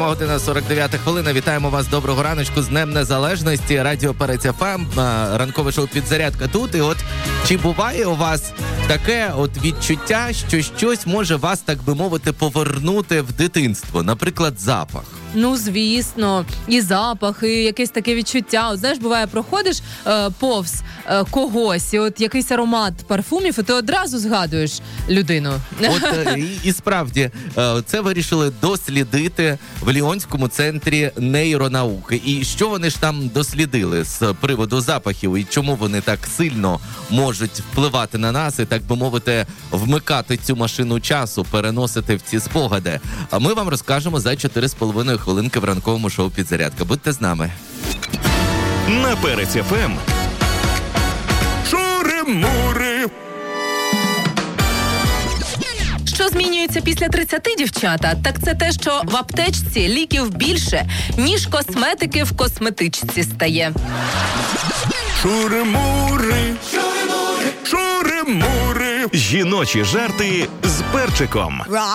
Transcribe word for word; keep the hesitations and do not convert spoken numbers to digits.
восьма година сорок дев'ята хвилина. Вітаємо вас, доброго раночку з Днем Незалежності. Радіо Перець еф ем, ранкове шоу «Підзарядка» тут. І от чи буває у вас таке от відчуття, що щось може вас, так би мовити, повернути в дитинство? Наприклад, запах. Ну, звісно, і запах, і якесь таке відчуття. От, знаєш, буває, проходиш е, повз е, когось, і от якийсь аромат парфумів, і ти одразу згадуєш людину. От е, і, і справді, е, це вирішили дослідити в Ліонському центрі нейронауки. І що вони ж там дослідили з приводу запахів, і чому вони так сильно можуть впливати на нас і, так би мовити, вмикати цю машину часу, переносити в ці спогади. А ми вам розкажемо за чотири з половиною хвилинки в ранковому шоу «Підзарядка». Будьте з нами. На Перець еф ем. Шури-мури. Що змінюється після тридцяти, дівчата? Так це те, що в аптечці ліків більше, ніж косметики в косметичці стає. Шури-мури. Шури-мури. Жіночі жарти з перчиком.